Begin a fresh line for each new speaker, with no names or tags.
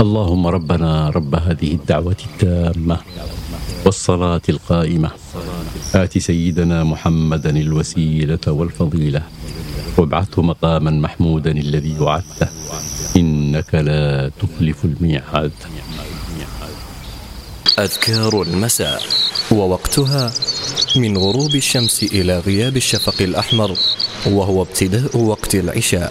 اللهم ربنا رب هذه الدعوة التامة والصلاة القائمة آت سيدنا محمدا الوسيلة والفضيلة وابعثه مقاما محمودا الذي وعدته إنك لا تخلف الميعاد.
أذكار المساء، ووقتها من غروب الشمس إلى غياب الشفق الأحمر، وهو ابتداء وقت العشاء.